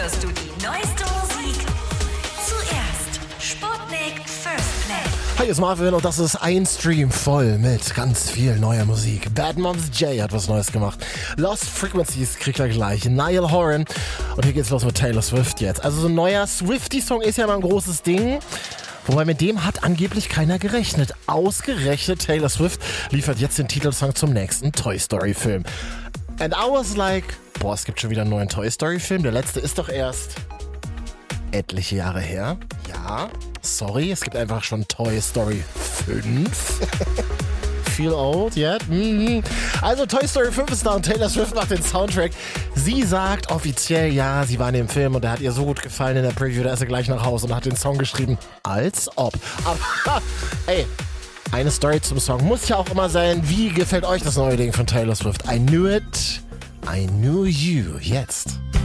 hörst du die neueste Musik zuerst. Sputnik First Play. Hi, hier ist Marvin und das ist ein Stream voll mit ganz viel neuer Musik. Bad Moms J hat was Neues gemacht. Lost Frequencies kriegt er gleich. Niall Horan. Und hier geht's los mit Taylor Swift jetzt. Also so ein neuer Swiftie-Song ist ja mal ein großes Ding. Wobei mit dem hat angeblich keiner gerechnet. Ausgerechnet Taylor Swift liefert jetzt den Titelsong zum nächsten Toy Story Film. And I was like, boah, es gibt schon wieder einen neuen Toy Story Film. Der letzte ist doch erst etliche Jahre her. Ja, sorry, es gibt einfach schon Toy Story 5. Feel old yet? Also Toy Story 5 ist da und Taylor Swift macht den Soundtrack. Sie sagt offiziell, ja, sie war in dem Film und der hat ihr so gut gefallen in der Preview, da ist sie gleich nach Hause und hat den Song geschrieben. Als ob. Aber, ey, eine Story zum Song muss ja auch immer sein. Wie gefällt euch das neue Ding von Taylor Swift? I knew it, I knew you. Jetzt.